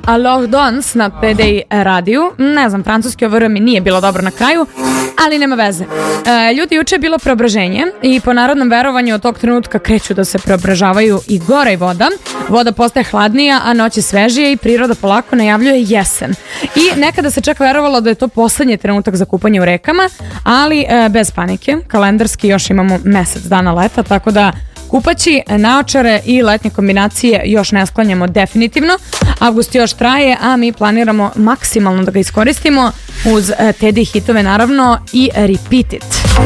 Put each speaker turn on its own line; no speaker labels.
Alors Dons na PDI radiju. Ne znam, francuski ovo mi nije bilo dobro na kraju, ali nema veze. Ljudi, juče je bilo preobraženje i po narodnom verovanju od tog trenutka kreću da se preobražavaju i gora i voda. Voda postaje hladnija, a noć je svežije i priroda polako najavljuje jesen. I nekada se čak verovalo da je to poslednji trenutak za kupanje u rekama, ali bez panike. Kalendarski još imamo mesec dana leta, tako da kupaći, naočare i letnje kombinacije još ne sklanjamo definitivno. Avgust još traje, a mi planiramo maksimalno da ga iskoristimo uz Teddy hitove naravno i Repeat It.